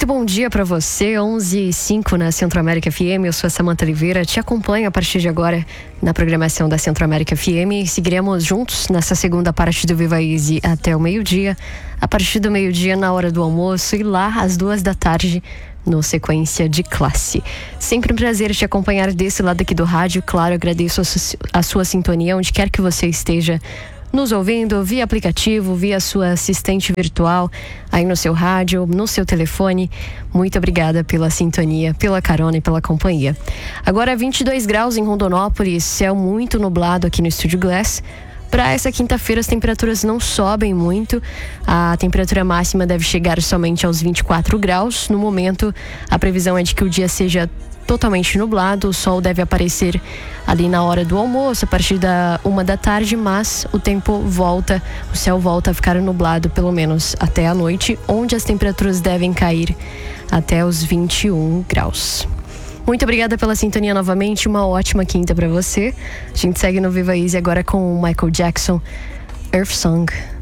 Muito bom dia para você, 11h05 na Centro-América FM. Eu sou a Samantha Oliveira, te acompanho a partir de agora na programação da Centro-América FM. Seguiremos juntos nessa segunda parte do Viva Easy até o meio-dia. A partir do meio-dia, na hora do almoço, e lá às 2h no Sequência de Classe. Sempre um prazer te acompanhar desse lado aqui do rádio. Claro, agradeço a sua sintonia, onde quer que você esteja nos ouvindo, via aplicativo, via sua assistente virtual, aí no seu rádio, no seu telefone. Muito obrigada pela sintonia, pela carona e pela companhia. Agora 22 graus em Rondonópolis, céu muito nublado aqui no Estúdio Glass. Para essa quinta-feira as temperaturas não sobem muito, a temperatura máxima deve chegar somente aos 24 graus. No momento, a previsão é de que o dia seja totalmente nublado, o sol deve aparecer ali na hora do almoço, a partir da 1h, mas o tempo volta, o céu volta a ficar nublado pelo menos até a noite, onde as temperaturas devem cair até os 21 graus. Muito obrigada pela sintonia novamente, uma ótima quinta para você. A gente segue no Viva Easy agora com o Michael Jackson, Earth Song.